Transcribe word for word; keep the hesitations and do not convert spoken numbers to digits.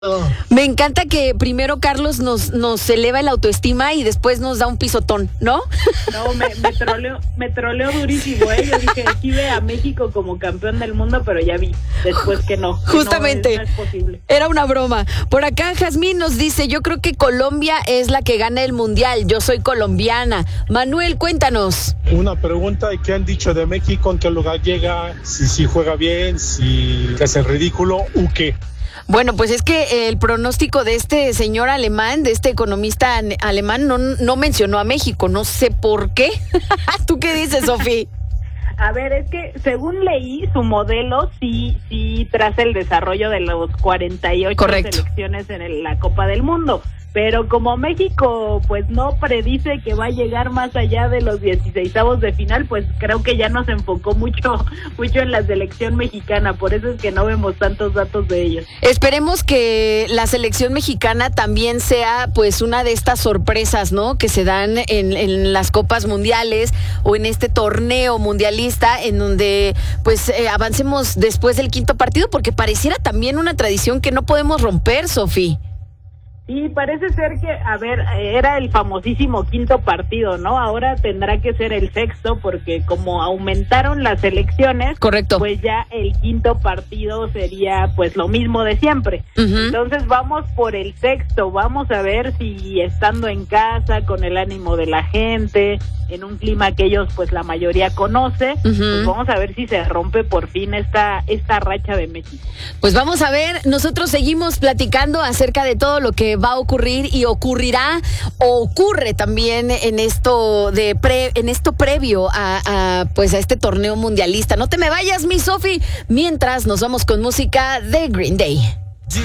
Me encanta que primero Carlos nos, nos eleva el autoestima y después nos da un pisotón, ¿no? No, me, me troleó, me troleó durísimo, ¿eh? Yo dije, aquí ve a México como campeón del mundo, pero ya vi después que no. Que Justamente. No, no es posible. Era una broma. Por acá Jazmín nos dice, yo creo que Colombia es la que gana el mundial. Yo soy colombiana. Manuel, cuéntanos. Una pregunta, ¿qué han dicho de México? ¿En qué lugar llega? Si, si juega bien, si hace ridículo o qué. Bueno, pues es que el pronóstico de este señor alemán, de este economista alemán, no, no mencionó a México. No sé por qué. ¿Tú qué dices, Sofi? A ver, es que según leí, su modelo sí, sí traza el desarrollo de los cuarenta y ocho Correcto. selecciones en el, la Copa del Mundo. Pero como México pues no predice que va a llegar más allá de los dieciseisavos de final, pues creo que ya nos enfocó mucho mucho en la selección mexicana, por eso es que no vemos tantos datos de ellos. Esperemos que la selección mexicana también sea pues una de estas sorpresas, ¿no? Que se dan en, en las copas mundiales o en este torneo mundialista en donde pues eh, avancemos después del quinto partido, porque pareciera también una tradición que no podemos romper, Sofi. Sí, parece ser que, a ver, era el famosísimo quinto partido, ¿no? Ahora tendrá que ser el sexto porque como aumentaron las elecciones, correcto, pues ya el quinto partido sería pues lo mismo de siempre. Uh-huh. Entonces vamos por el sexto, vamos a ver si estando en casa, con el ánimo de la gente, en un clima que ellos pues la mayoría conoce, uh-huh, pues vamos a ver si se rompe por fin esta, esta racha de México. Pues vamos a ver, nosotros seguimos platicando acerca de todo lo que va a ocurrir y ocurrirá o ocurre también en esto de pre, en esto previo a, a pues a este torneo mundialista. No te me vayas, mi Sofi, mientras nos vamos con música de Green Day.